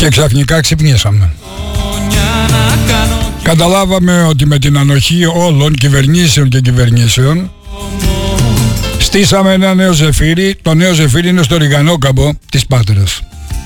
Και ξαφνικά ξυπνήσαμε. Καταλάβαμε ότι με την ανοχή όλων κυβερνήσεων και κυβερνήσεων στήσαμε ένα νέο ζεφύρι. Το νέο ζεφύρι είναι στο Ριγανόκαμπο της Πάτρας.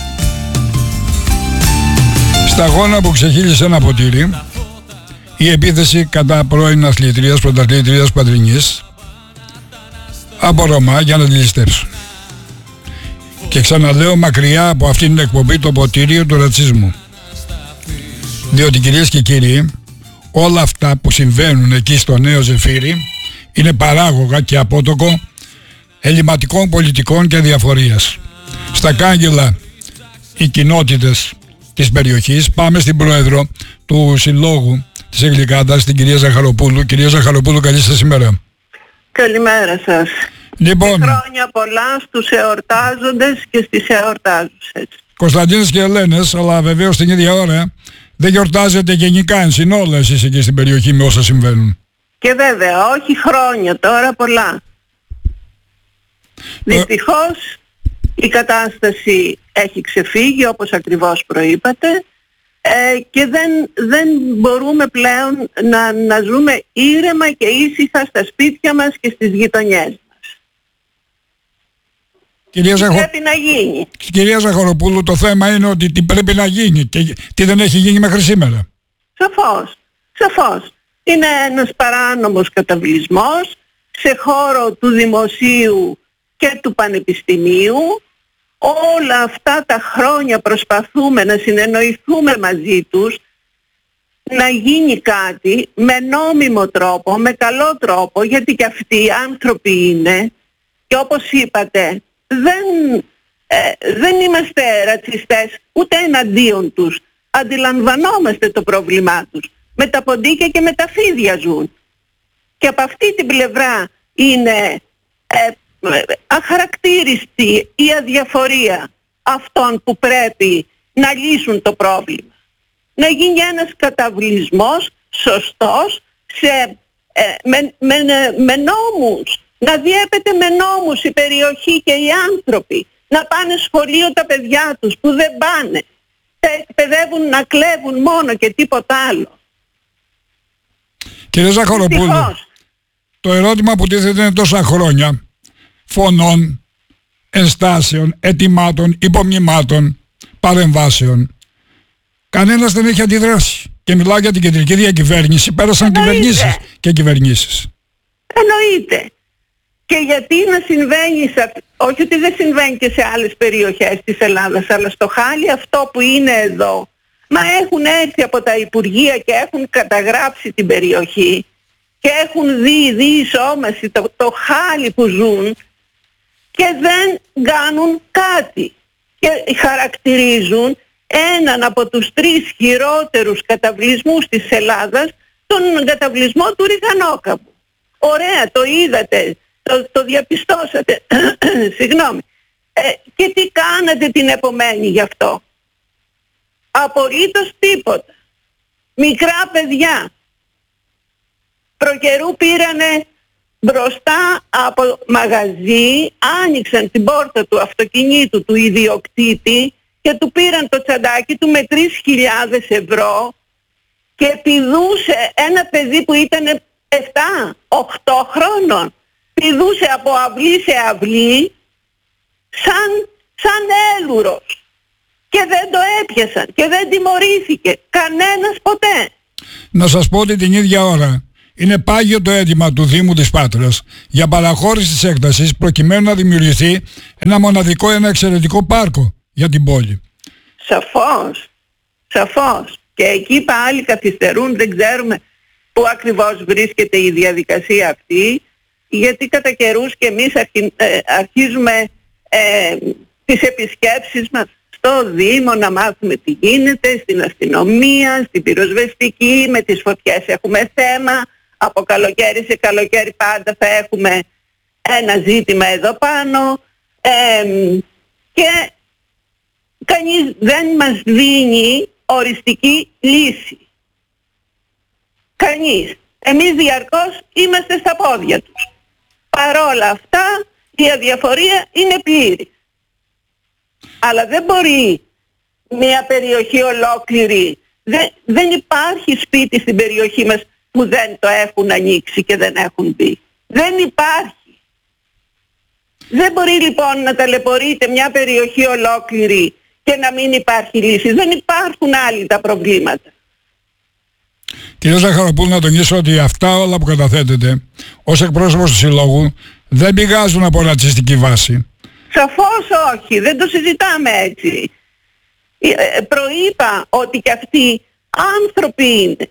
Σταγόνα που ξεχύλισε ένα ποτήρι, η επίθεση κατά πρώην αθλητρίας, πρωταθλήτριας Πατρινής από Ρωμά για να τη ληστέψουν. Και ξαναλέω, μακριά από αυτήν την εκπομπή, το ποτήρι του ρατσισμού. Διότι, κυρίες και κύριοι, όλα αυτά που συμβαίνουν εκεί στο νέο ζεφύρι είναι παράγωγα και απότοκο ελληματικών πολιτικών και αδιαφορίας. Στα κάγκελα οι κοινότητες της περιοχής. Πάμε στην πρόεδρο του Συλλόγου της Εγλικάντας, την κυρία Ζαχαροπούλου. Κυρία Ζαχαροπούλου, καλή σας ημέρα. Καλημέρα σας. Λοιπόν, και χρόνια πολλά στους εορτάζοντες και στις εορτάζουσες. Κωνσταντίνες και Ελένες, αλλά βεβαίως την ίδια ώρα δεν γιορτάζετε γενικά εν συνόλο εσείς εκεί στην περιοχή με όσα συμβαίνουν. Και βέβαια, όχι χρόνια τώρα, πολλά. Δυστυχώς η κατάσταση έχει ξεφύγει, όπως ακριβώς προείπατε, και δεν μπορούμε πλέον να ζούμε ήρεμα και ήσυχα στα σπίτια μας και στις γειτονιές μας. Πρέπει να γίνει. Κυρία Ζαχαροπούλου, το θέμα είναι ότι τι πρέπει να γίνει και τι δεν έχει γίνει μέχρι σήμερα. Σαφώς. Είναι ένας παράνομος καταβλισμός σε χώρο του δημοσίου και του πανεπιστημίου. Όλα αυτά τα χρόνια προσπαθούμε να συνεννοηθούμε μαζί τους, να γίνει κάτι με νόμιμο τρόπο, με καλό τρόπο, γιατί και αυτοί οι άνθρωποι είναι, και όπως είπατε, δεν είμαστε ρατσιστές ούτε εναντίον τους. Αντιλαμβανόμαστε το πρόβλημά τους. Με τα ποντίκια και με τα φίδια ζουν. Και από αυτή την πλευρά είναι αχαρακτήριστη η αδιαφορία αυτών που πρέπει να λύσουν το πρόβλημα. Να γίνει ένας καταβλισμός σωστός με νόμους, να διέπεται με νόμους η περιοχή και οι άνθρωποι, να πάνε σχολείο τα παιδιά τους που δεν πάνε, εκπαιδεύουν να κλέβουν μόνο και τίποτα άλλο. Κύριε Ζαχαροπούλου, το ερώτημα που τίθεται είναι τόσα χρόνια φωνών, ενστάσεων, αιτημάτων, υπομνημάτων, παρεμβάσεων. Κανένας δεν έχει αντιδράσει. Και μιλάω για την κεντρική διακυβέρνηση. Πέρασαν κυβερνήσεις και κυβερνήσεις. Εννοείται. Και γιατί να συμβαίνει, όχι ότι δεν συμβαίνει και σε άλλες περιοχές της Ελλάδας, αλλά στο χάλι αυτό που είναι εδώ, μα έχουν έρθει από τα Υπουργεία και έχουν καταγράψει την περιοχή και έχουν δει ισόμαση το χάλι που ζουν και δεν κάνουν κάτι. Και χαρακτηρίζουν έναν από τους 3 χειρότερους καταβλισμούς της Ελλάδας, τον καταβλισμό του Ριγανόκαμπου. Ωραία, το είδατε, το διαπιστώσατε. Συγγνώμη. Και τι κάνατε την επομένη γι' αυτό? Απολύτως τίποτα. Μικρά παιδιά προκαιρού πήρανε μπροστά από μαγαζί, άνοιξαν την πόρτα του αυτοκινήτου του ιδιοκτήτη και του πήραν το τσαντάκι του με 3.000 ευρώ και πηδούσε ένα παιδί που ήταν 7-8 χρόνων. Πηδούσε από αυλή σε αυλή σαν έλουρος και δεν το έπιασαν και δεν τιμωρήθηκε κανένας ποτέ. Να σας πω ότι την ίδια ώρα είναι πάγιο το αίτημα του Δήμου της Πάτρας για παραχώρηση της έκτασης προκειμένου να δημιουργηθεί ένα μοναδικό, ένα εξαιρετικό πάρκο για την πόλη. Σαφώς. Και εκεί πάλι καθυστερούν, δεν ξέρουμε πού ακριβώς βρίσκεται η διαδικασία αυτή, γιατί κατά καιρούς και εμείς αρχίζουμε τις επισκέψεις μας στο Δήμο να μάθουμε τι γίνεται, στην αστυνομία, στην πυροσβεστική, με τις φωτιές έχουμε θέμα, από καλοκαίρι σε καλοκαίρι πάντα θα έχουμε ένα ζήτημα εδώ πάνω, και κανείς δεν μας δίνει οριστική λύση. Κανείς. Εμείς διαρκώς είμαστε στα πόδια τους. Παρόλα αυτά η αδιαφορία είναι πλήρη. Αλλά δεν μπορεί μια περιοχή ολόκληρη. Δεν υπάρχει σπίτι στην περιοχή μας που δεν το έχουν ανοίξει και δεν έχουν μπει. Δεν υπάρχει. Δεν μπορεί λοιπόν να ταλαιπωρείται μια περιοχή ολόκληρη και να μην υπάρχει λύση. Δεν υπάρχουν άλλοι τα προβλήματα. Κύριε Ζαχαροπούλου, να τονίσω ότι αυτά όλα που καταθέτετε ως εκπρόσωπος του Συλλόγου δεν πηγάζουν από ρατσιστική βάση. Σαφώς όχι, δεν το συζητάμε έτσι. Προείπα ότι και αυτοί άνθρωποι είναι.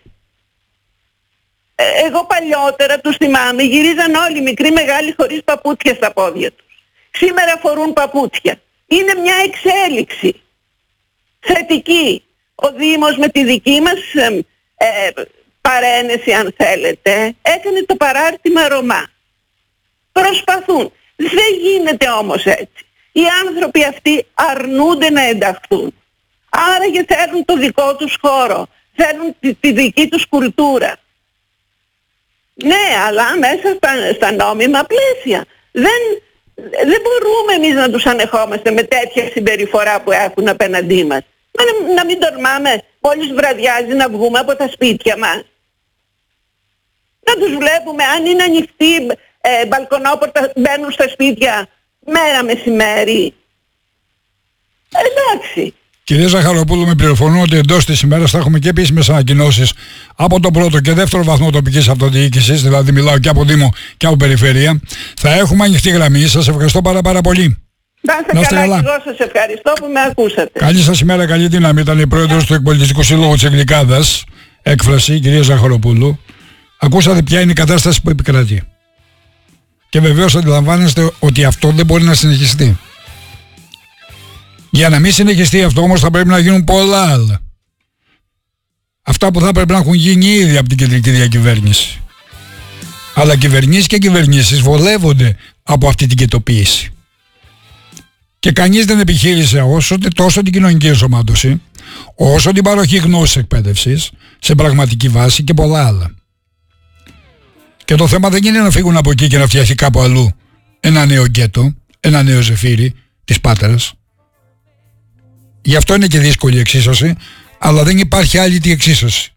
Εγώ παλιότερα τους θυμάμαι, γυρίζαν όλοι μικροί μεγάλοι χωρίς παπούτσια στα πόδια τους. Σήμερα φορούν παπούτσια. Είναι μια εξέλιξη θετική. Ο Δήμος με τη δική μας παρένεση, αν θέλετε, έκανε το παράρτημα Ρωμά. Προσπαθούν. Δεν γίνεται όμως έτσι. Οι άνθρωποι αυτοί αρνούνται να ενταχθούν. Άραγε θέλουν το δικό τους χώρο. Θέλουν τη δική τους κουλτούρα. Ναι, αλλά μέσα στα νόμιμα πλαίσια. Δεν μπορούμε εμείς να τους ανεχόμαστε με τέτοια συμπεριφορά που έχουν απέναντί μας. Να μην τολμάμε μόλις βραδιάζει να βγούμε από τα σπίτια μας. Να τους βλέπουμε αν είναι ανοιχτή μπαλκονόπορτα, μπαίνουν στα σπίτια μέρα μεσημέρι. Εντάξει. Κυρία Ζαχαροπούλου, με πληροφορούν ότι εντός της ημέρας θα έχουμε και επίσημες ανακοινώσεις από τον πρώτο και δεύτερο βαθμό τοπικής αυτοδιοίκησης, δηλαδή μιλάω και από Δήμο και από Περιφέρεια. Θα έχουμε ανοιχτή γραμμή. Σας ευχαριστώ πάρα πολύ. Να είστε καλά. Εγώ σας ευχαριστώ που με ακούσατε. Καλή σας ημέρα, καλή δύναμη. Ήταν η πρόεδρος του Εκπολιτιστικού Συλλόγου της Αγγλικάδας. Έκφραση, κυρία Ζαχαροπούλου. Ακούσατε ποια είναι η κατάσταση που επικρατεί. Και βεβαίως αντιλαμβάνεστε ότι αυτό δεν μπορεί να συνεχιστεί. Για να μην συνεχιστεί αυτό όμως θα πρέπει να γίνουν πολλά άλλα. Αυτά που θα πρέπει να έχουν γίνει ήδη από την κεντρική διακυβέρνηση. Αλλά κυβερνήσεις και κυβερνήσεις βολεύονται από αυτή την κετοποίηση. Και κανείς δεν επιχείρησε τόσο την κοινωνική ενσωμάτωση, όσο την παροχή γνώσης εκπαίδευσης σε πραγματική βάση και πολλά άλλα. Και το θέμα δεν είναι να φύγουν από εκεί και να φτιαχτεί κάπου αλλού ένα νέο γκέτο, ένα νέο ζεφύρι της Πάτρας. Γι' αυτό είναι και δύσκολη η εξίσωση, αλλά δεν υπάρχει άλλη τη εξίσωση.